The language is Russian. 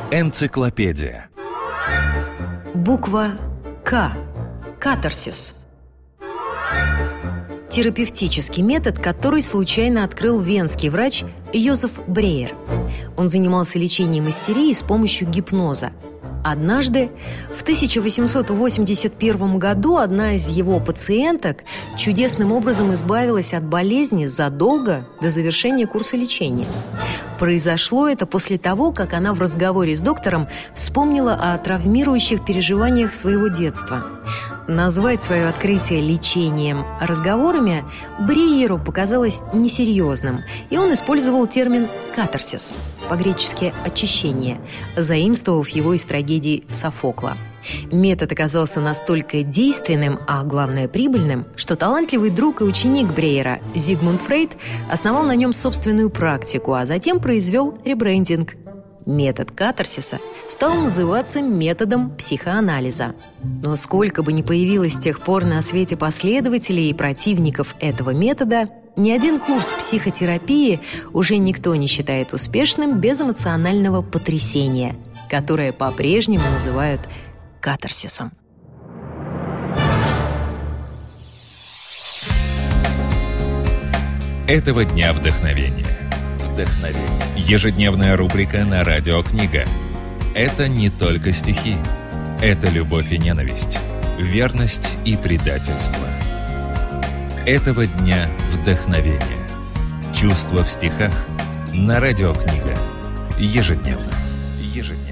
Энциклопедия. Буква К. Катарсис. Терапевтический метод, который случайно открыл венский врач Йозеф Брейер. Он занимался лечением истерии с помощью гипноза. Однажды, в 1881 году, одна из его пациенток чудесным образом избавилась от болезни задолго до завершения курса лечения. Произошло это после того, как она в разговоре с доктором вспомнила о травмирующих переживаниях своего детства. Назвать свое открытие лечением разговорами Брейеру показалось несерьезным, и он использовал термин «катарсис», по-гречески «очищение», заимствовав его из трагедии Софокла. Метод оказался настолько действенным, а главное прибыльным, что талантливый друг и ученик Брейера Зигмунд Фрейд основал на нем собственную практику, а затем произвел ребрендинг. Метод катарсиса стал называться методом психоанализа. Но сколько бы ни появилось с тех пор на свете последователей и противников этого метода, ни один курс психотерапии уже никто не считает успешным без эмоционального потрясения, которое по-прежнему называют катарсисом. Этого дня вдохновения. Ежедневная рубрика на Радио Книга. Это не только стихи. Это любовь и ненависть, верность и предательство. Этого дня вдохновения. Чувства в стихах на Радио Книга. Ежедневно.